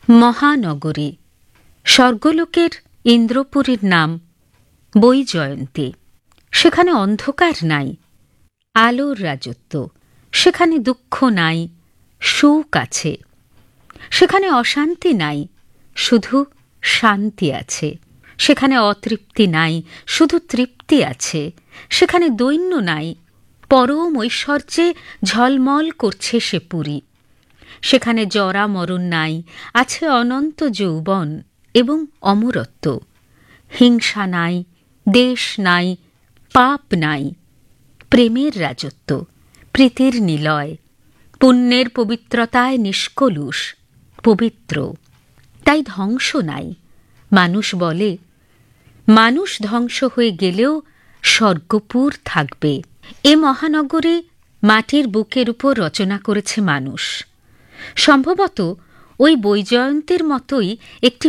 মহানগরী স্বর্গলোকের ইন্দ্রপুরীর নাম বৈজয়ন্তী। সেখানে অন্ধকার নাই, আলোর রাজত্ব। সেখানে দুঃখ নাই, সুখ আছে। সেখানে অশান্তি নাই, শুধু শান্তি আছে। সেখানে অতৃপ্তি নাই, শুধু তৃপ্তি আছে। সেখানে দৈন্য নাই, পরম ঐশ্বর্যে ঝলমল করছে সে পুরী। সেখানে জরা মরণ নাই, আছে অনন্ত যৌবন এবং অমরত্ব। হিংসা নাই, দেশ নাই, পাপ নাই। প্রেমের রাজত্ব, প্রীতির নিলয়, পুণ্যের পবিত্রতায় নিষ্কলুষ, পবিত্র। তাই ধ্বংস নাই। মানুষ বলে, মানুষ ধ্বংস হয়ে গেলেও স্বর্গপুর থাকবে। এ মহানগরী মাটির বুকের উপর রচনা করেছে মানুষ। সম্ভবত ওই বৈজয়ন্তীর মতোই একটি